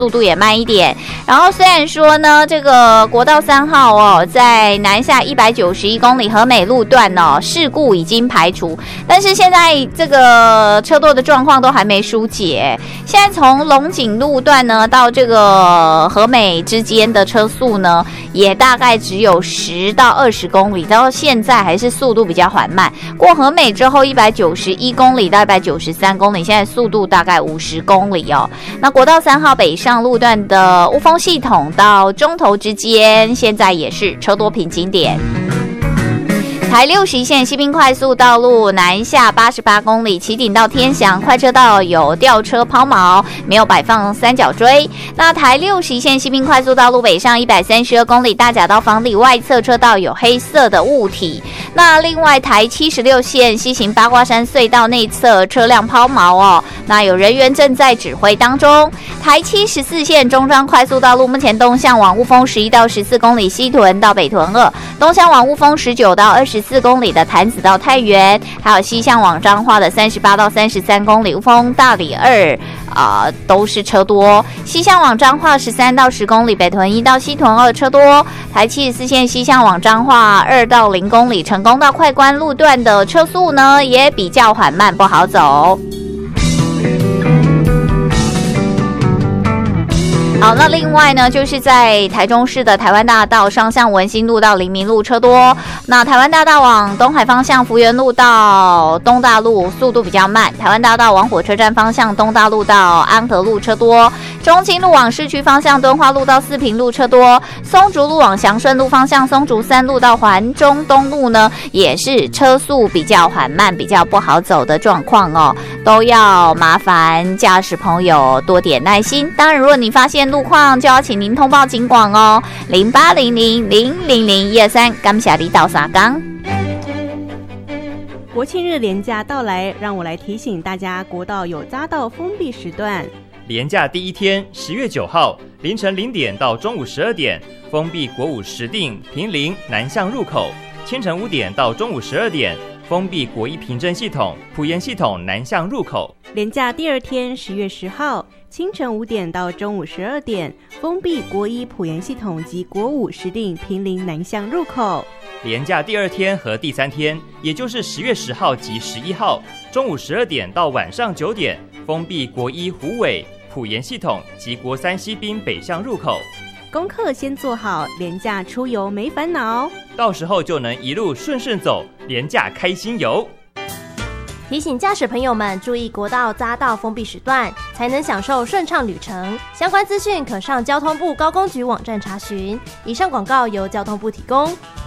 速度也慢一点。然后虽然说呢，这个国道3号哦，在南下191公里和美路段哦，事故已经排除，但是现在这个车多的状况都还没疏解。现在从龙井路段呢到这个和美之间的车速呢，也大概只有10到20公里，到现在还是速度比较缓慢。过和美之后191公里到193公里，现在速度大概50公里哦。那国道3号北上路段的雾峰系统到中投之间，现在也是车多瓶颈点。台61线西滨快速道路南下88公里，旗顶到天祥快车道有吊车抛锚，没有摆放三角锥。那台61线西滨快速道路北上132公里，大甲到房里外侧车道有黑色的物体。那另外台76线西行八卦山隧道内侧车辆抛锚哦，那有人员正在指挥当中。台74线中彰快速道路目前东向往雾峰11到14公里，西屯到北屯2，东向往雾峰19到24公里的潭子到太原，还有西向往彰化的38到33公里，雾峰大里2都是车多。西向往彰化13到10公里，北屯1到西屯2车多。台74线西向往彰化2到0公里，成功到快关路段的车速呢也比较缓慢，不好走。好，那另外呢，就是在台中市的台湾大道上向文心路到黎明路车多。那台湾大道往东海方向福元路到东大路速度比较慢，台湾大道往火车站方向东大路到安和路车多。中清路往市区方向敦化路到四平路车多。松竹路往祥顺路方向松竹3路到环中东路呢，也是车速比较缓慢，比较不好走的状况哦，都要麻烦驾驶朋友多点耐心。当然，如果你发现路况，就要请您通报警广哦，0800000123，感谢你到沙港。 国庆日连假到来，让我来提醒大家，国道有匝道封闭时段。 连假第一天10月9号凌晨0点到中午12点，封闭国五石碇、坪林南向入口；清晨5点到中午12点，封闭国一平镇系统、埔盐系统南向入口。 连假第二天10月10号清晨5点到中午12点，封闭国一埔盐系统及国五石碇、坪林南向入口。 连假第二天和第三天，也就是10月10号及11号，中午12点到晚上9点，封闭国一虎尾、埔盐系统及国三西滨北向入口。 功课先做好，连假出游没烦恼， 到时候就能一路顺顺走，连假开心游。 提醒驾驶朋友们注意国道匝道封闭时段，才能享受顺畅旅程。相关资讯可上交通部高工局网站查询。以上广告由交通部提供。